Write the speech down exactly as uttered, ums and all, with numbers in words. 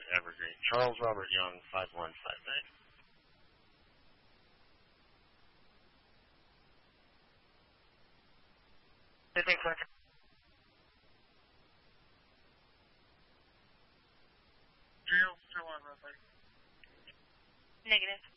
Evergreen. Charles Robert Young, five one five nine. Anything, Frank? Zero, zero, one, roughly. Negative.